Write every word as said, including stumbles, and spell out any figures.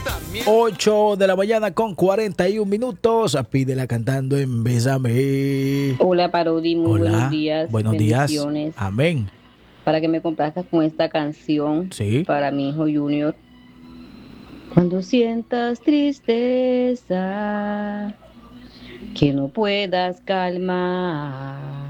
ocho de la mañana con cuarenta y un minutos. Pídela cantando en Bésame. Hola Parodi, muy Hola, buenos días, buenos días. bendiciones. Amén. Para que me complazcas con esta canción Sí. para mi hijo Junior. Cuando sientas tristeza que no puedas calmar,